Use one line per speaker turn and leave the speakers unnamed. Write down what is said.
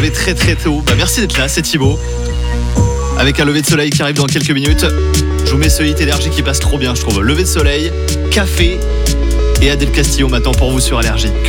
Très très tôt. Merci d'être là, c'est Thibaut. Avec un lever de soleil qui arrive dans quelques minutes. Je vous mets ce hit énergie qui passe trop bien, je trouve. Lever de soleil, café et Adèle Castillo m'attend pour vous sur Allergie.